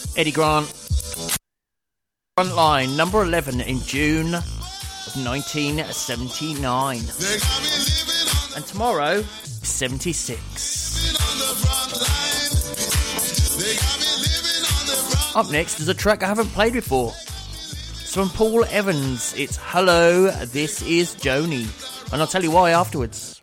Eddie Grant. Frontline, number 11 in June of 1979. And tomorrow, 76. Up next is a track I haven't played before. It's from Paul Evans. It's Hello, This Is Joni. And I'll tell you why afterwards.